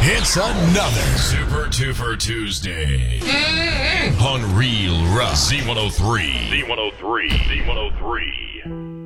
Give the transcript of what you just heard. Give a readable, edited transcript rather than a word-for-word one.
It's another Super Twofer Tuesday on Real Rock Z103. Z103. Z103.